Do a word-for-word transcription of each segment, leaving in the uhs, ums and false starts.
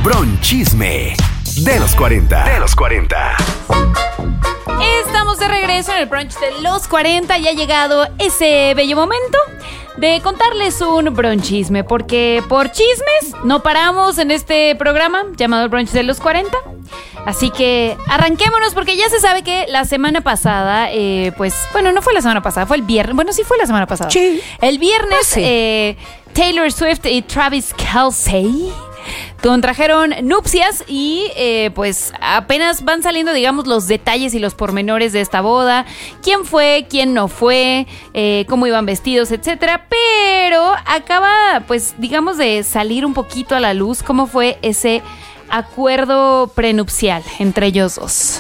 Bronchisme de los cuarenta. De los cuarenta. Estamos de regreso en el brunch de los cuarenta y ha llegado ese bello momento de contarles un bronchisme, porque por chismes no paramos en este programa llamado el brunch de los cuarenta. Así que arranquémonos, porque ya se sabe que la semana pasada, eh, pues, bueno, no fue la semana pasada, fue el viernes. Bueno, sí fue la semana pasada. Sí. El viernes, Ah, sí. eh, Taylor Swift y Travis Kelce contrajeron nupcias y eh, pues apenas van saliendo, digamos, los detalles y los pormenores de esta boda. Quién fue, quién no fue, eh, cómo iban vestidos, etcétera. Pero acaba, pues, digamos, de salir un poquito a la luz cómo fue ese acuerdo prenupcial entre ellos dos.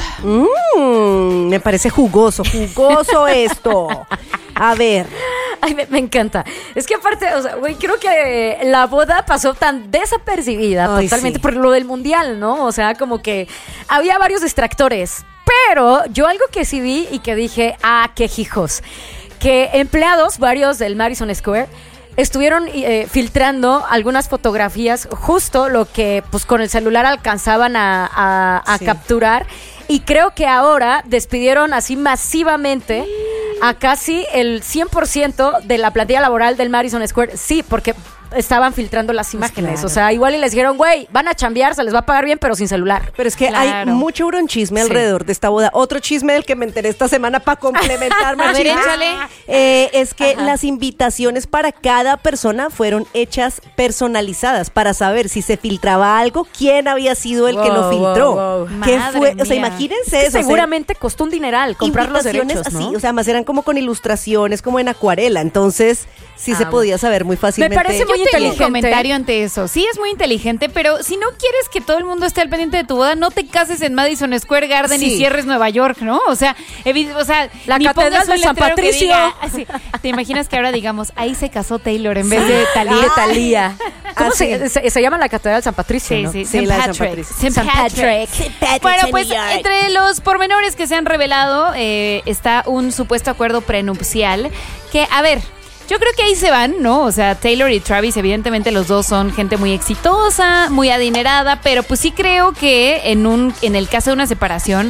Mm, me parece jugoso, jugoso esto. A ver. Ay, me, me encanta. Es que aparte, o sea, güey, creo que la boda pasó tan desapercibida Ay, totalmente sí. por lo del mundial, ¿no? O sea, como que había varios distractores. Pero yo algo que sí vi y que dije, ah, qué hijos. Que empleados, varios del Madison Square, estuvieron eh, filtrando algunas fotografías, justo lo que pues con el celular alcanzaban a, a, a Sí. capturar. Y creo que ahora despidieron así masivamente a casi el cien por ciento de la plantilla laboral del Madison Square. Sí, porque estaban filtrando las imágenes. claro. O sea, igual y les dijeron, güey, van a chambear, se les va a pagar bien, pero sin celular. Pero es que Claro. hay mucho bronchisme Sí. alrededor de esta boda. Otro chisme del que me enteré esta semana para complementar más A ver, chismes, échale. eh, es que Ajá. las invitaciones para cada persona fueron hechas personalizadas para saber si se filtraba algo, quién había sido el que lo Wow, filtró. wow, wow. ¿Qué Madre fue? O sea, mía. imagínense Es que eso. o sea, seguramente costó un dineral comprar los invitaciones derechos, así, ¿no? o sea, más eran como con ilustraciones, como en acuarela. Entonces, sí Ah, se bueno. podía saber muy fácilmente. parece muy Yo tengo un inteligente. comentario ante eso. Sí, es muy inteligente, pero si no quieres que todo el mundo esté al pendiente de tu boda, no te cases en Madison Square Garden y Sí. cierres Nueva York, ¿no? O sea, evi- o sea La ni Catedral pongas un de San letrero que Patricio. diga así. ¿Te imaginas que ahora digamos, ahí se casó Taylor en vez de Talía? De Talía. ¿Cómo Ah, se, sí. se, se llama la Catedral de San Patricio, Sí, no? sí, Sí, Saint la de San Patrick. Patricio. Saint Saint Patrick. Patrick. Bueno, pues entre los pormenores que se han revelado eh, está un supuesto acuerdo prenupcial que, a ver, yo creo que ahí se van, ¿no? O sea, Taylor y Travis, evidentemente los dos son gente muy exitosa, muy adinerada, pero pues sí creo que en un en el caso de una separación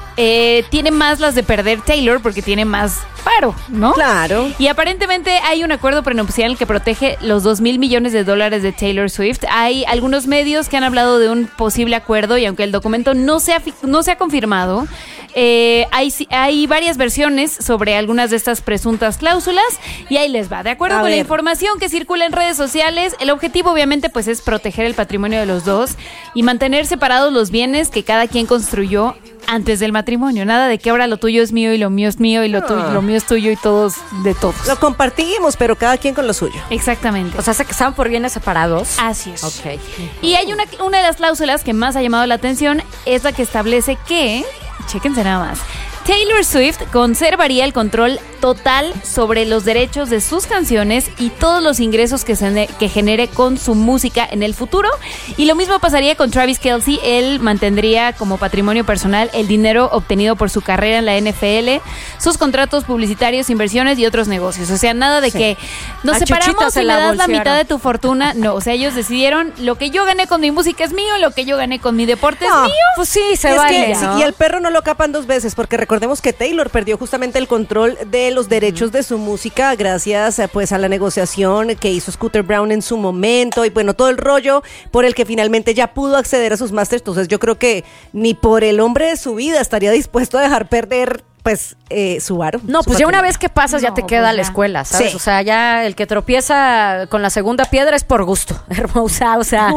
eh, tiene más las de perder Taylor porque tiene más paro, ¿no? Claro. Y aparentemente hay un acuerdo prenupcial que protege los dos mil millones de dólares de Taylor Swift. Hay algunos medios que han hablado de un posible acuerdo y aunque el documento no se ha, fi- no se ha confirmado, eh, hay, si- hay varias versiones sobre algunas de estas presuntas cláusulas y ahí les va. De acuerdo A con la ver. información que circula en redes sociales, el objetivo obviamente pues es proteger el patrimonio de los dos y mantener separados los bienes que cada quien construyó antes del matrimonio. Nada de que ahora lo tuyo es mío y lo mío es mío y lo, tuyo, lo mío es tuyo y todos de todos. Lo compartimos, pero cada quien con lo suyo. Exactamente. O sea, se casaban por bienes separados. Así es. Ok. Y hay una, una de las cláusulas que más ha llamado la atención, es la que establece que, chéquense nada más, Taylor Swift conservaría el control total sobre los derechos de sus canciones y todos los ingresos que, se, que genere con su música en el futuro. Y lo mismo pasaría con Travis Kelce. Él mantendría como patrimonio personal el dinero obtenido por su carrera en la N F L, sus contratos publicitarios, inversiones y otros negocios. O sea, nada de Sí. que nos A separamos Chuchita se y me la das la bolsearon. mitad de tu fortuna. No, o sea, ellos decidieron lo que yo gané con mi música es mío, lo que yo gané con mi deporte No. es mío. Pues sí, se Es vale, que, sí, ¿no? y el perro no lo capan dos veces, porque recordemos que Taylor perdió justamente el control de los derechos de su música gracias eh, pues a la negociación que hizo Scooter Braun en su momento y bueno, todo el rollo por el que finalmente ya pudo acceder a sus masters. Entonces yo creo que ni por el hombre de su vida estaría dispuesto a dejar perder pues eh, su varo. No, su pues ya una patrimonio. vez que pasas ya No, te queda pues la ya. escuela, ¿sabes? Sí. O sea, ya el que tropieza con la segunda piedra es por gusto, hermosa, o sea,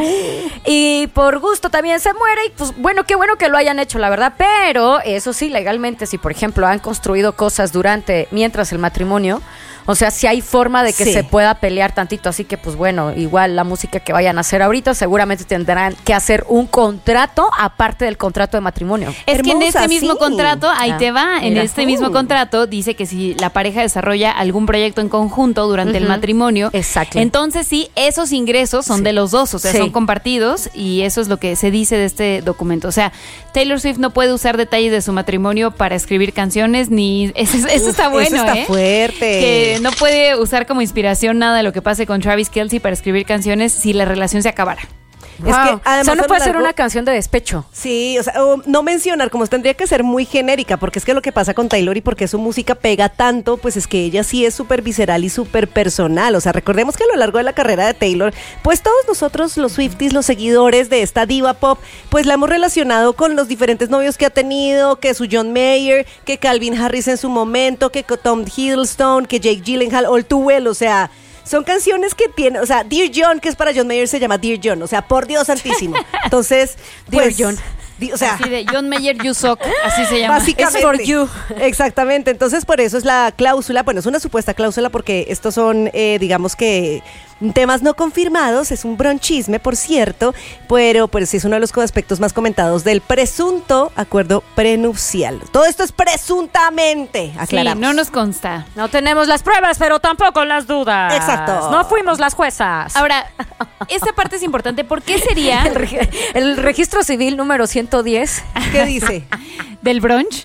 y por gusto también se muere y pues bueno, qué bueno que lo hayan hecho, la verdad, pero eso sí, legalmente, si por ejemplo han construido cosas durante, mientras el matrimonio, o sea, si hay forma de que Sí. se pueda pelear tantito, así que pues bueno, igual la música que vayan a hacer ahorita seguramente tendrán que hacer un contrato aparte del contrato de matrimonio. Es que en Hermosa, este mismo sí. contrato, ahí Ah, te va, en mira. este mismo Uh. contrato dice que si la pareja desarrolla algún proyecto en conjunto durante el Ujú. matrimonio, Exacto. entonces sí, esos ingresos son Sí. de los dos, o sea, Sí. son compartidos y eso es lo que se dice de este documento. O sea, Taylor Swift no puede usar detalles de su matrimonio para escribir canciones, ni... Eso, eso Uf, está bueno, eso está ¿eh? fuerte. Que no puede usar como inspiración nada de lo que pase con Travis Kelce para escribir canciones si la relación se acabara. Wow. Es que O además sea, no a lo puede ser largo- una canción de despecho. Sí, o sea, o no mencionar, como tendría que ser muy genérica, porque es que lo que pasa con Taylor y porque su música pega tanto, pues es que ella sí es súper visceral y súper personal. O sea, recordemos que a lo largo de la carrera de Taylor, pues todos nosotros, los Swifties, los seguidores de esta diva pop, pues la hemos relacionado con los diferentes novios que ha tenido, que su John Mayer, que Calvin Harris en su momento, que Tom Hiddleston, que Jake Gyllenhaal, All Too Well, o sea... Son canciones que tienen, o sea, Dear John, que es para John Mayer, se llama Dear John, o sea, por Dios santísimo. Entonces, Dear pues, John. di- o sea, Así de John Mayer, You Suck, así se llama. básicamente. It's for you. Exactamente, entonces por eso es la cláusula, bueno, es una supuesta cláusula porque estos son, eh, digamos que temas no confirmados, es un bronchisme, por cierto, pero pues sí es uno de los aspectos más comentados del presunto acuerdo prenupcial. Todo esto es presuntamente, Sí, aclaramos. no nos consta. No tenemos las pruebas, pero tampoco las dudas. Exacto. No fuimos las juezas. Ahora, esta parte es importante. ¿Por qué sería el, reg- el registro civil número ciento diez ¿Qué dice? del brunch?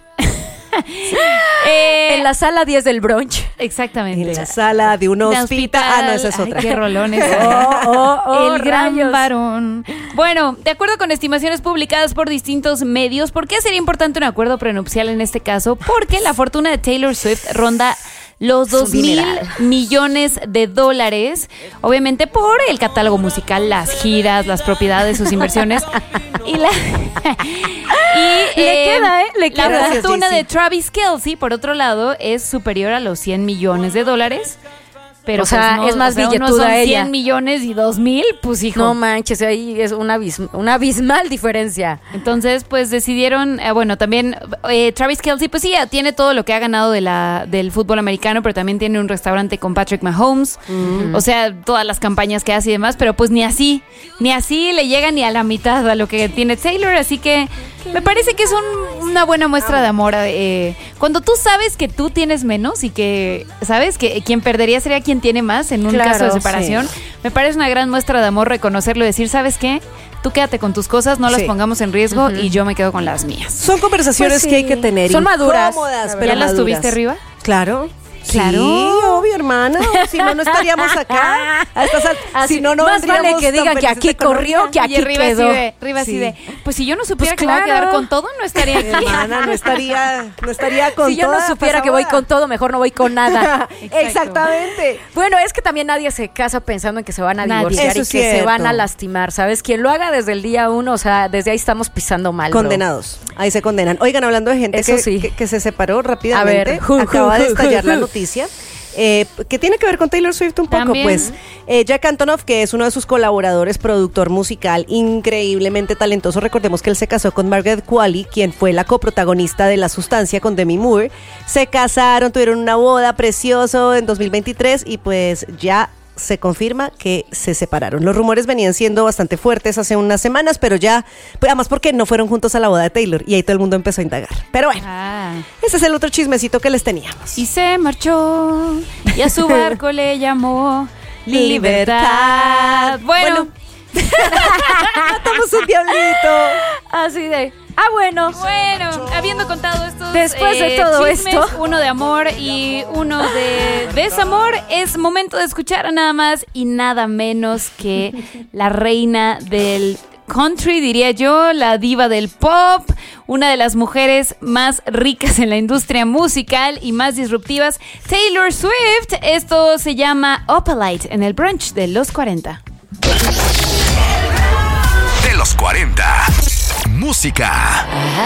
Eh, en la sala diez del brunch. Exactamente. En la sala de un De hospital. Ah, no, esa es Ay, otra. qué rolones. Oh, oh, oh, El gran rayos. varón. Bueno, de acuerdo con estimaciones publicadas por distintos medios, ¿por qué sería importante un acuerdo prenupcial en este caso? Porque la fortuna de Taylor Swift ronda los Es un dos mil dineral. millones de dólares, obviamente por el catálogo musical, las giras, las propiedades, sus inversiones. Y la y, Le queda, ¿eh? Le la queda. Gracias, fortuna Jessy. de Travis Kelce, por otro lado, es superior a los cien millones de dólares. Pero O sea, pues, no, es más o sea, unos billetuda son ella. cien millones y dos mil, pues hijo. No manches, ahí es una, abism- una abismal diferencia. Entonces, pues decidieron, eh, bueno, también eh, Travis Kelce, pues sí, ya tiene todo lo que ha ganado de la, del fútbol americano, pero también tiene un restaurante con Patrick Mahomes, o sea, todas las campañas que hace y demás, pero pues ni así, ni así le llega ni a la mitad a lo que tiene Taylor, así que me parece que es un- una buena muestra de amor. Eh, cuando tú sabes que tú tienes menos y que, ¿sabes? Que quien perdería sería quien tiene más en un Claro, caso de separación, me parece una gran muestra de amor reconocerlo y decir, ¿sabes qué? Tú quédate con tus cosas, no las Sí. pongamos en riesgo y yo me quedo con las mías. Son conversaciones Pues que hay sí. que tener. Son maduras, incómodas, la pero ¿Ya las maduras. tuviste arriba? Claro. Claro. Sí, obvio, hermana. Si no, no estaríamos acá. A estas al- Así, si no, no más vale vendríamos que tan digan que felices aquí de Colombia. corrió, que aquí Oye, Riva quedó. así de, Riva así Sí. de, pues si yo no supiera Pues que me voy a claro. quedar con todo, no estaría aquí. Hermana, no estaría, no estaría con Si yo no toda supiera que voy pasada. con todo, mejor no voy con nada. Exactamente. Bueno, es que también nadie se casa pensando en que se van a Nadie. divorciar Eso y es que se cierto. van a lastimar, ¿sabes? Quien lo haga desde el día uno, o sea, desde ahí estamos pisando mal. bro. Condenados. Ahí se condenan. Oigan, hablando de gente Eso que, sí. que, que se separó rápidamente, A ver, ju, acaba ju, de ju, estallar ju, la ju. noticia. Eh, que tiene que ver con Taylor Swift un poco, También. pues eh, Jack Antonoff, que es uno de sus colaboradores, productor musical, increíblemente talentoso. Recordemos que él se casó con Margaret Qualley, quien fue la coprotagonista de La Sustancia con Demi Moore. Se casaron, tuvieron una boda precioso en dos mil veintitrés y pues ya se confirma que se separaron. Los rumores venían siendo bastante fuertes hace unas semanas, pero ya, pues, además porque no fueron juntos a la boda de Taylor y ahí todo el mundo empezó a indagar. Pero bueno, Ah. ese es el otro chismecito que les teníamos. Y se marchó y a su barco le llamó Libertad. Bueno, Matamos un diablito. Así de, ah, bueno. bueno, habiendo contado estos Después de eh, todo chismes, esto. uno de amor y uno de desamor, es momento de escuchar a nada más y nada menos que la reina del country, diría yo, la diva del pop, una de las mujeres más ricas en la industria musical y más disruptivas, Taylor Swift. Esto se llama Opalite en el brunch de los cuarenta. De los cuarenta. Música.